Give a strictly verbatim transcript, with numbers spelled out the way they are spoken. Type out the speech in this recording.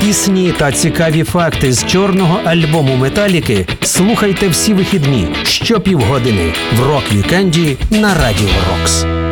Пісні та цікаві факти з чорного альбому Металіки слухайте всі вихідні щопівгодини в рок-вікенді на Радіо Рокс.